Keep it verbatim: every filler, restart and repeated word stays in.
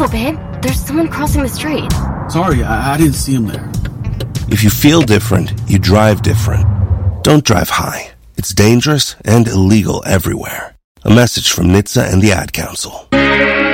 careful, babe. There's someone crossing the street. Sorry, I, I didn't see him there. If you feel different, you drive different. Don't drive high. It's dangerous and illegal everywhere. A message from N H T S A and the Ad Council.